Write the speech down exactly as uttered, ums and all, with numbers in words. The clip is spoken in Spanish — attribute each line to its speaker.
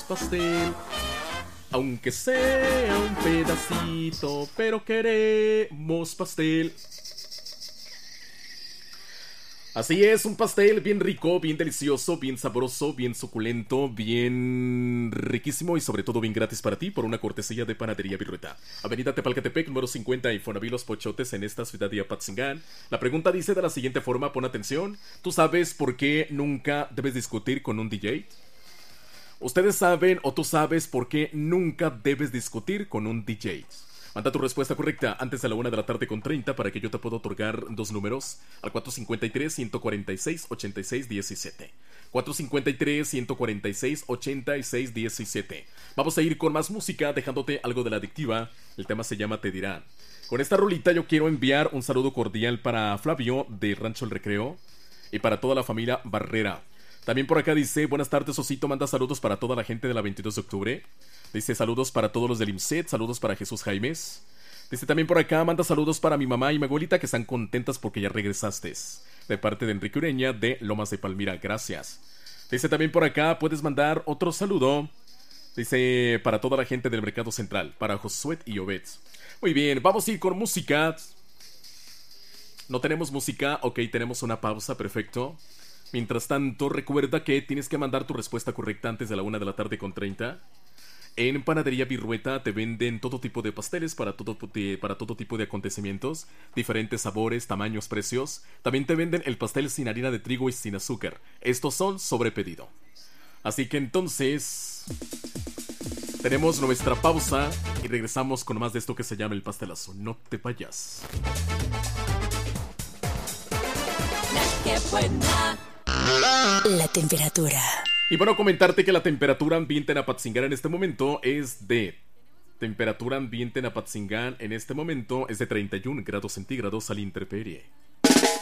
Speaker 1: pastel, aunque sea un pedacito, pero queremos pastel. Así es, un pastel bien rico, bien delicioso, bien sabroso, bien suculento, bien riquísimo y sobre todo bien gratis para ti por una cortesía de Panadería Virrueta. Avenida Tepalcatepec, número cincuenta, Infonavit Los Pochotes, en esta ciudad de Apatzingán. La pregunta dice de la siguiente forma, pon atención. ¿Tú sabes por qué nunca debes discutir con un D J? ¿Ustedes saben o tú sabes por qué nunca debes discutir con un D J? Manda tu respuesta correcta antes de la una de la tarde con treinta para que yo te pueda otorgar dos números al cuatro cinco tres, uno cuatro seis, ocho seis uno siete. cuatro cinco tres, uno cuatro seis, ocho seis uno siete. Vamos a ir con más música dejándote algo de la adictiva. El tema se llama Te Dirán. Con esta rolita yo quiero enviar un saludo cordial para Flavio de Rancho El Recreo y para toda la familia Barrera. También por acá dice, buenas tardes Osito, manda saludos para toda la gente de la veintidós de octubre. Dice saludos para todos los del IMSET, saludos para Jesús Jaimes. Dice también por acá, manda saludos para mi mamá y mi abuelita que están contentas porque ya regresaste. De parte de Enrique Ureña de Lomas de Palmira, gracias. Dice también por acá, puedes mandar otro saludo. Dice para toda la gente del Mercado Central, para Josué y Obed. Muy bien, vamos a ir con música. No tenemos música, ok, tenemos una pausa, perfecto. Mientras tanto, recuerda que tienes que mandar tu respuesta correcta antes de la una de la tarde con treinta. En Panadería Virrueta te venden todo tipo de pasteles para todo, para todo tipo de acontecimientos, diferentes sabores, tamaños, precios. También te venden el pastel sin harina de trigo y sin azúcar. Estos son sobre pedido. Así que entonces tenemos nuestra pausa y regresamos con más de esto que se llama el pastelazo. No te vayas.
Speaker 2: ¡Qué buena! La temperatura.
Speaker 1: Y bueno, comentarte que la temperatura ambiente en Apatzingán en este momento es de... Temperatura ambiente en Apatzingán en este momento es de treinta y un grados centígrados a la intemperie.